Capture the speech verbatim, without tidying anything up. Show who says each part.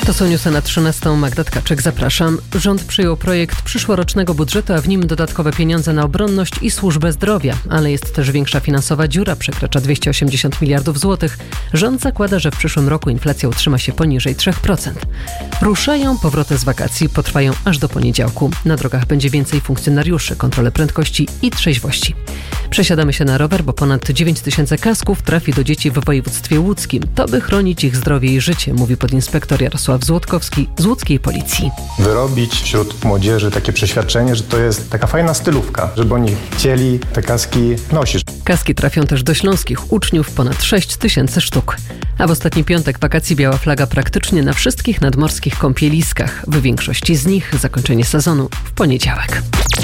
Speaker 1: To są newsy na trzynastą. Magda Tkaczyk, zapraszam. Rząd przyjął projekt przyszłorocznego budżetu, a w nim dodatkowe pieniądze na obronność i służbę zdrowia. Ale jest też większa finansowa dziura, przekracza dwieście osiemdziesiąt miliardów złotych. Rząd zakłada, że w przyszłym roku inflacja utrzyma się poniżej trzy procent. Ruszają powroty z wakacji, potrwają aż do poniedziałku. Na drogach będzie więcej funkcjonariuszy, kontrole prędkości i trzeźwości. Przesiadamy się na rower, bo ponad dziewięć tysięcy kasków trafi do dzieci w województwie łódzkim. To by chronić ich zdrowie i życie, mówi podinspektor Jarosław Złotkowski z łódzkiej policji.
Speaker 2: Wyrobić wśród młodzieży takie przeświadczenie, że to jest taka fajna stylówka, żeby oni chcieli te kaski nosić.
Speaker 1: Kaski trafią też do śląskich uczniów, ponad sześć tysięcy sztuk. A w ostatni piątek wakacji biała flaga praktycznie na wszystkich nadmorskich kąpieliskach. W większości z nich zakończenie sezonu w poniedziałek.